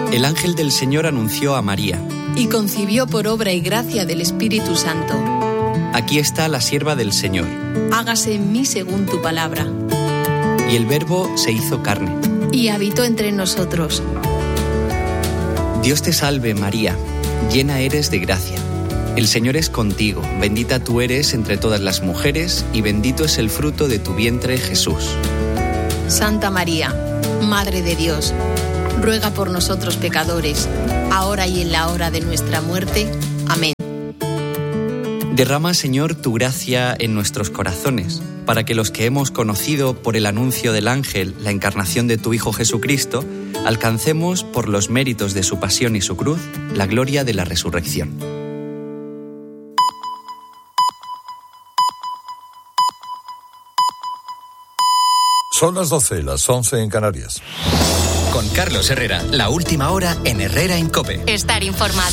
El ángel del Señor anunció a María. Y concibió por obra y gracia del Espíritu Santo. Aquí está la sierva del Señor. Hágase en mí según tu palabra. Y el Verbo se hizo carne. Y habitó entre nosotros. Dios te salve, María, llena eres de gracia. El Señor es contigo, bendita tú eres entre todas las mujeres, y bendito es el fruto de tu vientre, Jesús. Santa María, Madre de Dios, ruega por nosotros pecadores, ahora y en la hora de nuestra muerte. Amén. Derrama, Señor, tu gracia en nuestros corazones, para que los que hemos conocido por el anuncio del ángel la encarnación de tu Hijo Jesucristo, alcancemos, por los méritos de su pasión y su cruz, la gloria de la resurrección. Son las 12, las 11 en Canarias. Con Carlos Herrera, la última hora en Herrera en COPE. Estar informado.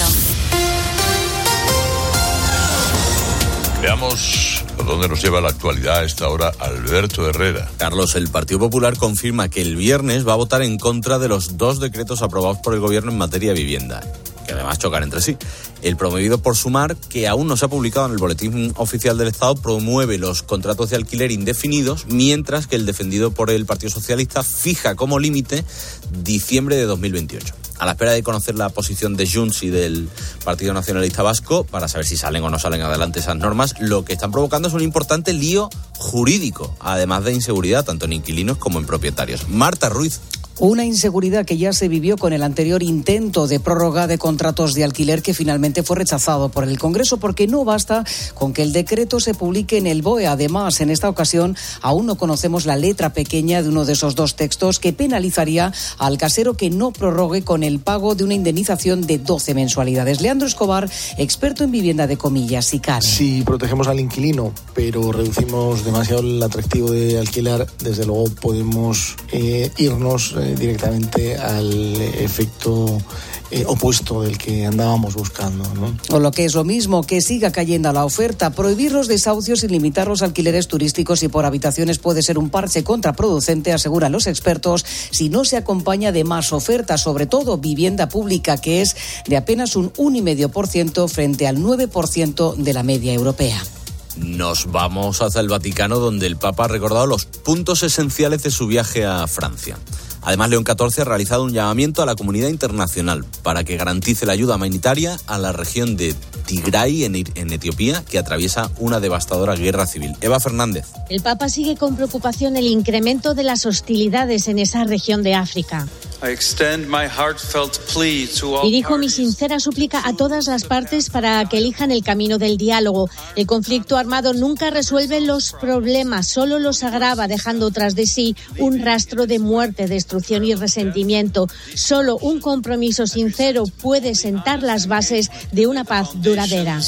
Veamos a dónde nos lleva la actualidad a esta hora Alberto Herrera. Carlos, el Partido Popular confirma que el viernes va a votar en contra de los 2 decretos aprobados por el Gobierno en materia de vivienda, que además chocan entre sí. El promovido por Sumar, que aún no se ha publicado en el Boletín Oficial del Estado, promueve los contratos de alquiler indefinidos, mientras que el defendido por el Partido Socialista fija como límite diciembre de 2028. A la espera de conocer la posición de Junts y del Partido Nacionalista Vasco, para saber si salen o no salen adelante esas normas, lo que están provocando es un importante lío jurídico, además de inseguridad tanto en inquilinos como en propietarios. Marta Ruiz. Una inseguridad que ya se vivió con el anterior intento de prórroga de contratos de alquiler, que finalmente fue rechazado por el Congreso, porque no basta con que el decreto se publique en el BOE. Además, en esta ocasión aún no conocemos la letra pequeña de uno de esos 2 textos que penalizaría al casero que no prorrogue con el pago de una indemnización de 12 mensualidades. Leandro Escobar, experto en vivienda de comillas, SICAR. Si protegemos al inquilino, pero reducimos demasiado el atractivo de alquilar, desde luego podemos irnos directamente al efecto opuesto del que andábamos buscando, ¿no? O lo que es lo mismo, que siga cayendo la oferta. Prohibir los desahucios y limitar los alquileres turísticos y por habitaciones puede ser un parche contraproducente, aseguran los expertos, si no se acompaña de más oferta, sobre todo vivienda pública, que es de apenas un 1,5% frente al 9% de la media europea. Nos vamos hacia el Vaticano, donde el Papa ha recordado los puntos esenciales de su viaje a Francia. Además, León XIV ha realizado un llamamiento a la comunidad internacional para que garantice la ayuda humanitaria a la región de Tigray, en Etiopía, que atraviesa una devastadora guerra civil. Eva Fernández. El Papa sigue con preocupación el incremento de las hostilidades en esa región de África. Dirijo mi sincera súplica a todas las partes para que elijan el camino del diálogo. El conflicto armado nunca resuelve los problemas, solo los agrava, dejando tras de sí un rastro de muerte, destrucción y resentimiento. Solo un compromiso sincero puede sentar las bases de una paz duradera.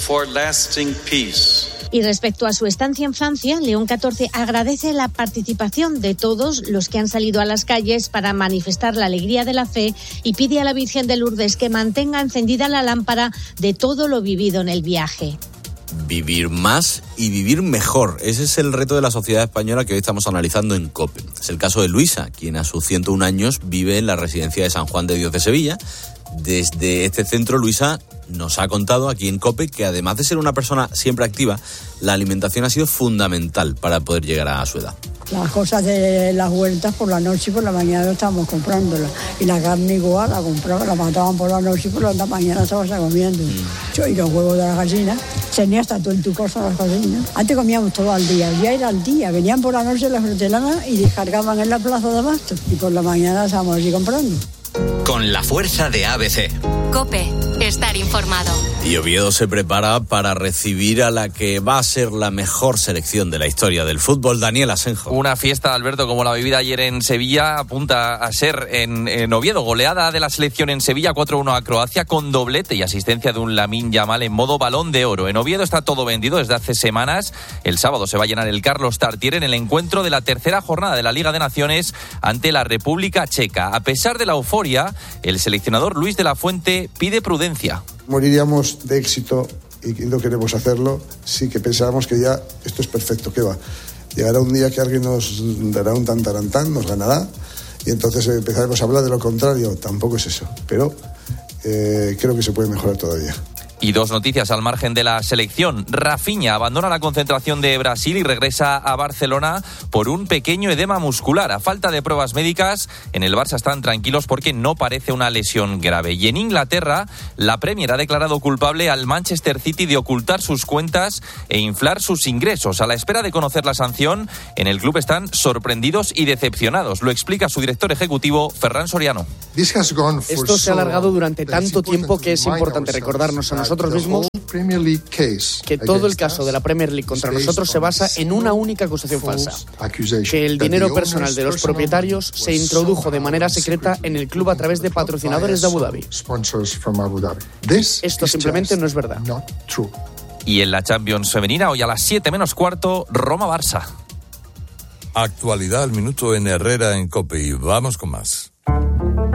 Y respecto a su estancia en Francia, León XIV agradece la participación de todos los que han salido a las calles para manifestar la alegría de la fe y pide a la Virgen de Lourdes que mantenga encendida la lámpara de todo lo vivido en el viaje. Vivir más y vivir mejor. Ese es el reto de la sociedad española que hoy estamos analizando en COPE. Es el caso de Luisa, quien a sus 101 años vive en la residencia de San Juan de Dios de Sevilla. Desde este centro, Luisa nos ha contado aquí en COPE que además de ser una persona siempre activa, la alimentación ha sido fundamental para poder llegar a su edad. Las cosas de las huertas por la noche y por la mañana estábamos comprándolas. Y la carne igual, la compraban, la mataban por la noche y por la mañana estabas comiendo. Y los huevos de las gallinas, tenía hasta tú en tu cosa las gallinas. Antes comíamos todo al día, el día era al día. Venían por la noche las hortelanas y descargaban en la plaza de abasto. Y por la mañana estábamos allí comprando. Con la fuerza de ABC. COPE, estar informado. Y Oviedo se prepara para recibir a la que va a ser la mejor selección de la historia del fútbol, Daniel Asenjo. Una fiesta, Alberto, como la vivida ayer en Sevilla, apunta a ser en Oviedo. Goleada de la selección en Sevilla, 4-1 a Croacia, con doblete y asistencia de un Lamine Yamal en modo Balón de Oro. En Oviedo está todo vendido desde hace semanas. El sábado se va a llenar el Carlos Tartiere en el encuentro de la tercera jornada de la Liga de Naciones ante la República Checa. A pesar de la euforia, el seleccionador Luis de la Fuente pide prudencia. Moriríamos de éxito y no queremos hacerlo. Sí que pensábamos que ya esto es perfecto, ¿qué va? Llegará un día que alguien nos dará un tantarantán, nos ganará y entonces empezaremos a hablar de lo contrario. Tampoco es eso, pero creo que se puede mejorar todavía. Y dos noticias al margen de la selección. Rafinha abandona la concentración de Brasil y regresa a Barcelona por un pequeño edema muscular. A falta de pruebas médicas, en el Barça están tranquilos porque no parece una lesión grave. Y en Inglaterra, la Premier ha declarado culpable al Manchester City de ocultar sus cuentas e inflar sus ingresos. A la espera de conocer la sanción, en el club están sorprendidos y decepcionados. Lo explica su director ejecutivo, Ferran Soriano. Esto se ha alargado durante tanto tiempo que es importante recordarnos a nosotros mismos que todo el caso de la Premier League contra nosotros se basa en una única acusación falsa: que el dinero personal de los propietarios se introdujo de manera secreta en el club a través de patrocinadores de Abu Dhabi. Esto simplemente no es verdad. Y en la Champions femenina, hoy a las 7:15, Roma-Barça. Actualidad al minuto en Herrera en COPE y vamos con más.